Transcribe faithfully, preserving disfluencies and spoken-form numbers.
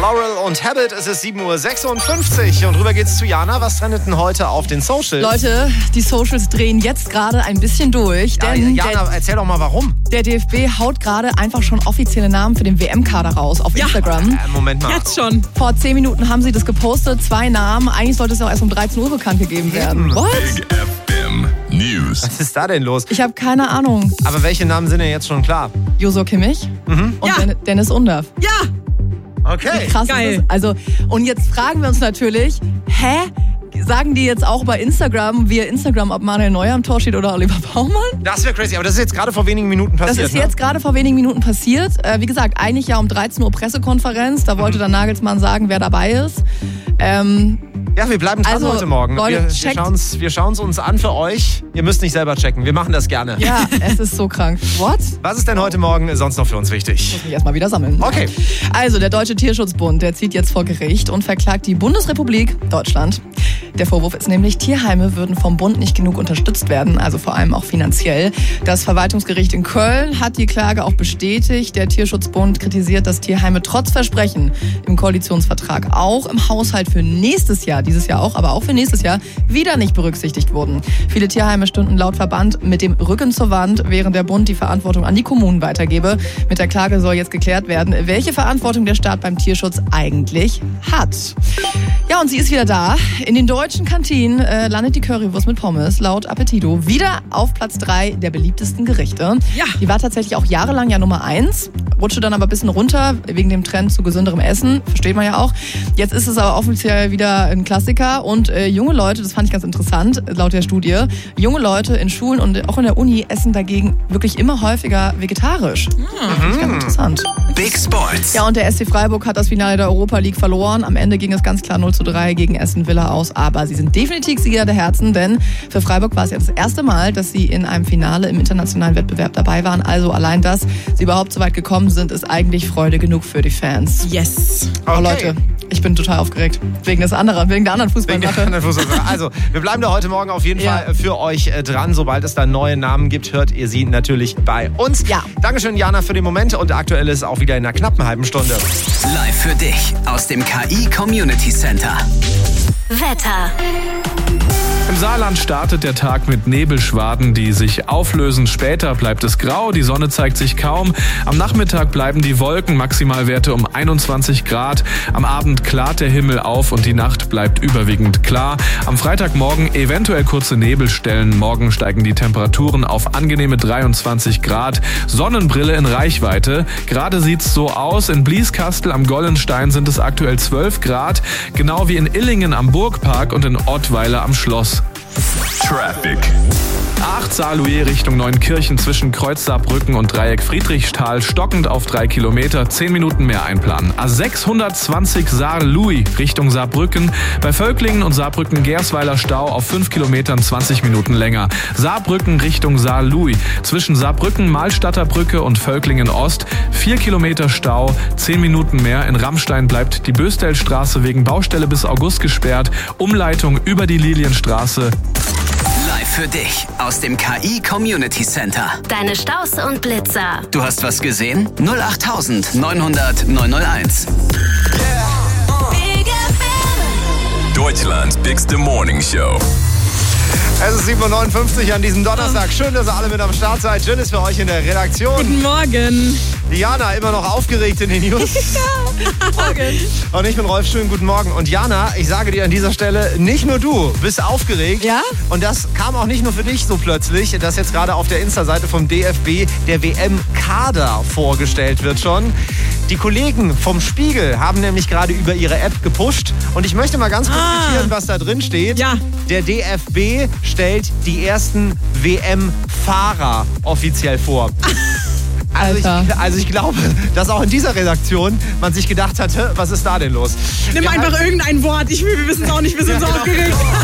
Laurel und Habit, es ist sieben Uhr sechsundfünfzig und rüber geht's zu Jana. Was trendet denn heute auf den Socials? Leute, die Socials drehen jetzt gerade ein bisschen durch. Denn ja, Jana, der, erzähl doch mal warum. Der D F B haut gerade einfach schon offizielle Namen für den W M-Kader raus auf Ja. Instagram. Äh, Moment mal. Jetzt schon. Vor zehn Minuten haben sie das gepostet, zwei Namen. Eigentlich sollte es ja auch erst um dreizehn Uhr bekannt gegeben werden. What? Big F M News. Was ist da denn los? Ich habe keine Ahnung. Aber welche Namen sind denn jetzt schon klar? Josua Kimmich und Ja. Den- Dennis Undav. Ja, Okay. Krass Geil. ist es. Also, und jetzt fragen wir uns natürlich, hä? Sagen die jetzt auch bei Instagram, via Instagram, ob Manuel Neuer am Tor steht oder Oliver Baumann? Das wäre crazy, aber das ist jetzt gerade vor wenigen Minuten Das passiert. ist jetzt gerade vor wenigen Minuten passiert. Äh, wie gesagt, eigentlich ja um dreizehn Uhr Pressekonferenz. Da wollte dann Nagelsmann sagen, wer dabei ist. Ähm, ne? Ja, wir bleiben dran Also, heute Morgen. Leute, wir wir checkt- schauen es wir schauen's uns an für euch. Ihr müsst nicht selber checken. Wir machen das gerne. ja, es ist so krank. What? Was ist denn heute Morgen sonst noch für uns wichtig? Muss mich erstmal wieder sammeln. Okay. Also, der Deutsche Tierschutzbund, der zieht jetzt vor Gericht und verklagt die Bundesrepublik Deutschland. Der Vorwurf ist nämlich, Tierheime würden vom Bund nicht genug unterstützt werden, also vor allem auch finanziell. Das Verwaltungsgericht in Köln hat die Klage auch bestätigt. Der Tierschutzbund kritisiert, dass Tierheime trotz Versprechen im Koalitionsvertrag auch im Haushalt für nächstes Jahr, dieses Jahr auch, aber auch für nächstes Jahr, wieder nicht berücksichtigt wurden. Viele Tierheime stünden laut Verband mit dem Rücken zur Wand, während der Bund die Verantwortung an die Kommunen weitergebe. Mit der Klage soll jetzt geklärt werden, welche Verantwortung der Staat beim Tierschutz eigentlich hat. Ja, und sie ist wieder da. In den deutschen Kantinen äh, landet die Currywurst mit Pommes laut Appetito wieder auf Platz drei der beliebtesten Gerichte. Ja. Die war tatsächlich auch jahrelang ja Nummer eins, rutschte dann aber ein bisschen runter wegen dem Trend zu gesünderem Essen, versteht man ja auch. Jetzt ist es aber offiziell wieder ein Klassiker und äh, junge Leute, das fand ich ganz interessant, laut der Studie, junge Leute in Schulen und auch in der Uni essen dagegen wirklich immer häufiger vegetarisch. Mhm. Finde ich ganz interessant. Big Sports. Ja, und der S C Freiburg hat das Finale der Europa League verloren. Am Ende ging es ganz klar null zu drei gegen Aston Villa aus. Aber sie sind definitiv Sieger der Herzen, denn für Freiburg war es ja das erste Mal, dass sie in einem Finale im internationalen Wettbewerb dabei waren. Also allein, dass sie überhaupt so weit gekommen sind, ist eigentlich Freude genug für die Fans. yes. Oh Okay. Leute, ich bin total aufgeregt. Wegen des anderen, wegen der anderen Wegen der Fußballsache. anderen Fußballsache. Also, wir bleiben da heute Morgen auf jeden Ja. Fall für euch äh, dran. Sobald es da neue Namen gibt, hört ihr sie natürlich bei uns. Ja. Dankeschön, Jana, für den Moment. Und aktuell ist auch wieder in einer knappen halben Stunde. Live für dich aus dem K I Community Center. Wetter. Im Saarland startet der Tag mit Nebelschwaden, die sich auflösen. Später bleibt es grau, die Sonne zeigt sich kaum. Am Nachmittag bleiben die Wolken, Maximalwerte um einundzwanzig Grad. Am Abend klart der Himmel auf und die Nacht bleibt überwiegend klar. Am Freitagmorgen eventuell kurze Nebelstellen. Morgen steigen die Temperaturen auf angenehme dreiundzwanzig Grad. Sonnenbrille in Reichweite. Gerade sieht's so aus. In Blieskastel am Gollenstein sind es aktuell zwölf Grad. Genau wie in Illingen am Burgpark und in Ottweiler am Schloss. Traffic. acht Saarlouis Richtung Neunkirchen zwischen Kreuz Saarbrücken und Dreieck Friedrichsthal stockend auf drei Kilometer, zehn Minuten mehr einplanen. A sechshundertzwanzig Saarlouis Richtung Saarbrücken, bei Völklingen und Saarbrücken-Gersweiler Stau auf fünf Kilometern, zwanzig Minuten länger. Saarbrücken Richtung Saarlouis zwischen Saarbrücken-Malstadter Brücke und Völklingen Ost, vier Kilometer Stau, zehn Minuten mehr. In Rammstein bleibt die Böstelstraße wegen Baustelle bis August gesperrt, Umleitung über die Lilienstraße. Live für dich aus dem K I Community Center. Deine Staus und Blitzer. Du hast was gesehen? null acht neun hundert neun null eins. Big F M. Deutschlands bigste Morning Show. Es ist sieben Uhr neunundfünfzig an diesem Donnerstag. Schön, dass ihr alle mit am Start seid. Jill ist für euch in der Redaktion. Guten Morgen. Diana immer noch aufgeregt in den News. Und ich bin Rolf, schönen guten Morgen. Und Jana, ich sage dir an dieser Stelle, nicht nur du bist aufgeregt. Ja? Und das kam auch nicht nur für dich so plötzlich, dass jetzt gerade auf der Insta-Seite vom D F B der W M-Kader vorgestellt wird schon. Die Kollegen vom Spiegel haben nämlich gerade über ihre App gepusht. Und ich möchte mal ganz kurz Ah. zitieren, was da drin steht. Ja. Der D F B stellt die ersten W M-Fahrer offiziell vor. Also ich, Alter. also ich glaube, dass auch in dieser Redaktion man sich gedacht hat, hä, was ist da denn los? Nimm Wir einfach haben- irgendein Wort. Ich, wir wissen es auch nicht, wir sind so Ja, genau. aufgeregt.